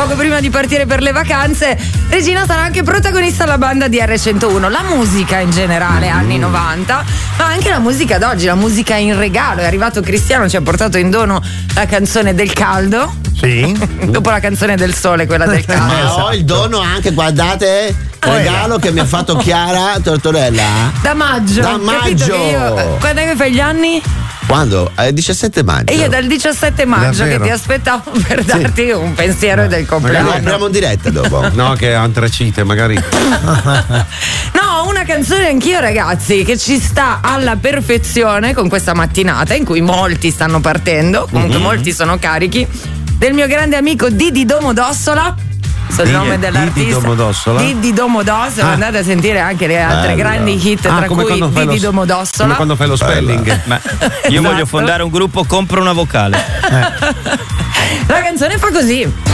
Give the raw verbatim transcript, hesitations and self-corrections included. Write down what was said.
poco prima di partire per le vacanze, Regina sarà anche protagonista alla banda di erre centouno. La musica in generale, anni novanta, ma anche la musica d'oggi, la musica in regalo. È arrivato Cristiano, ci ha portato in dono la canzone del caldo. Sì. Dopo la canzone del sole, quella del caldo. Ma ho il dono anche, guardate, regalo che mi ha fatto Chiara Tortorella. Da maggio. Da Capito maggio. che io, quando è che fai gli anni? Quando? È il diciossette maggio. E io dal diciassette maggio Davvero? che ti aspettavo per darti un pensiero del Lo compleanno. apriamo in diretta dopo. No, che antracite, magari. No, una canzone anch'io, ragazzi, che ci sta alla perfezione con questa mattinata in cui molti stanno partendo, comunque Mm-hmm. molti sono carichi, del mio grande amico Didi Domodossola. So il Didi- nome dell'artista. Didi Domodossola? Didi Domodossola. Ah. Andate a sentire anche le altre Bello. grandi hit, Ah, tra come cui quando fai Didi lo- Domodossola. Come quando fai lo spelling. Ma io Esatto. voglio fondare un gruppo, compro una vocale. La canzone fa così.